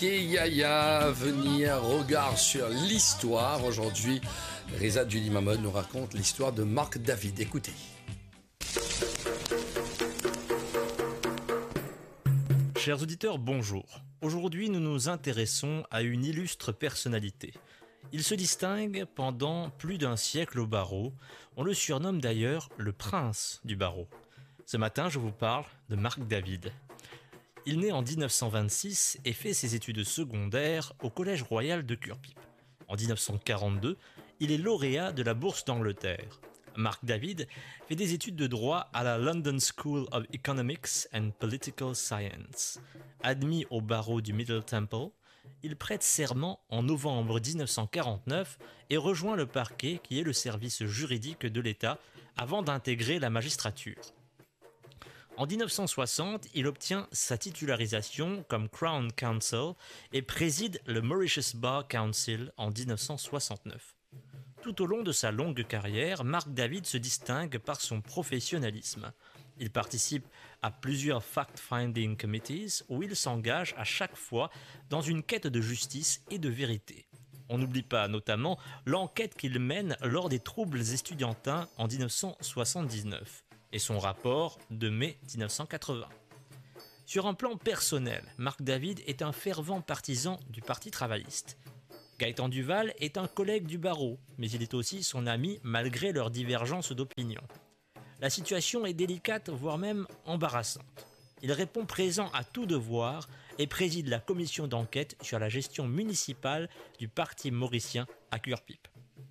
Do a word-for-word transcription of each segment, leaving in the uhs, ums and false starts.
Et Yaya, venir regard sur l'histoire. Aujourd'hui, Reza Julie Mahmoud nous raconte l'histoire de Marc David. Écoutez. Chers auditeurs, bonjour. Aujourd'hui, nous nous intéressons à une illustre personnalité. Il se distingue pendant plus d'un siècle au barreau. On le surnomme d'ailleurs le prince du barreau. Ce matin, je vous parle de Marc David. Il naît en dix-neuf cent vingt-six et fait ses études secondaires au Collège royal de Curepipe. En dix-neuf cent quarante-deux, il est lauréat de la Bourse d'Angleterre. Marc David fait des études de droit à la London School of Economics and Political Science. Admis au barreau du Middle Temple, il prête serment en novembre dix-neuf cent quarante-neuf et rejoint le parquet qui est le service juridique de l'État avant d'intégrer la magistrature. En dix-neuf cent soixante, il obtient sa titularisation comme Crown Counsel et préside le Mauritius Bar Council en dix-neuf cent soixante-neuf. Tout au long de sa longue carrière, Marc David se distingue par son professionnalisme. Il participe à plusieurs fact-finding committees où il s'engage à chaque fois dans une quête de justice et de vérité. On n'oublie pas notamment l'enquête qu'il mène lors des troubles estudiantins en dix-neuf cent soixante-dix-neuf et son rapport de mai dix-neuf cent quatre-vingts. Sur un plan personnel, Marc David est un fervent partisan du Parti travailliste. Gaëtan Duval est un collègue du barreau, mais il est aussi son ami malgré leurs divergences d'opinion. La situation est délicate, voire même embarrassante. Il répond présent à tout devoir et préside la commission d'enquête sur la gestion municipale du parti mauricien à Curepipe.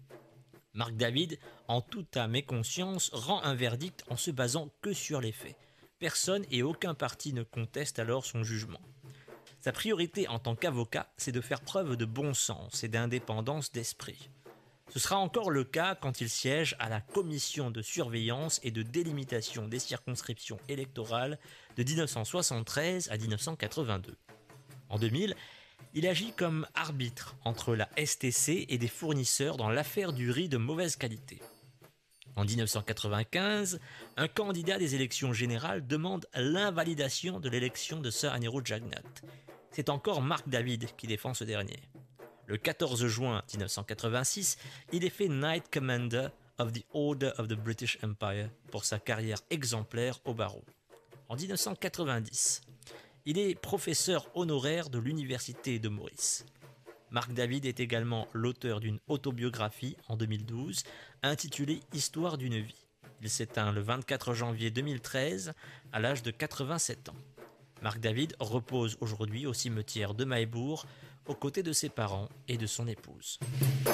Marc David, en toute âme et conscience, rend un verdict en se basant que sur les faits. Personne et aucun parti ne conteste alors son jugement. Sa priorité en tant qu'avocat, c'est de faire preuve de bon sens et d'indépendance d'esprit. Ce sera encore le cas quand il siège à la commission de surveillance et de délimitation des circonscriptions électorales de dix-neuf cent soixante-treize à dix-neuf cent quatre-vingt-deux. En deux mille, il agit comme arbitre entre la S T C et des fournisseurs dans l'affaire du riz de mauvaise qualité. En dix-neuf cent quatre-vingt-quinze, un candidat des élections générales demande l'invalidation de l'élection de Sir Aniro Jagnat. C'est encore Marc David qui défend ce dernier. Le quatorze juin dix-neuf cent quatre-vingt-six, il est fait Knight Commander of the Order of the British Empire pour sa carrière exemplaire au barreau. En dix-neuf cent quatre-vingt-dix, il est professeur honoraire de l'Université de Maurice. Marc David est également l'auteur d'une autobiographie en deux mille douze intitulée « Histoire d'une vie ». Il s'éteint le vingt-quatre janvier deux mille treize à l'âge de quatre-vingt-sept ans. Marc David repose aujourd'hui au cimetière de Mahébourg aux côtés de ses parents et de son épouse.